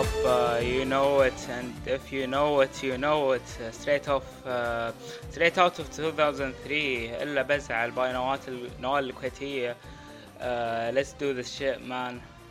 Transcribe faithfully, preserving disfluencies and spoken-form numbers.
hope uh, you know it, and if you know it, you know it. Uh, straight off, uh, straight out of two thousand three. إلا بزعل باي نوال نوال الكويتية. Uh, let's do this shit, man.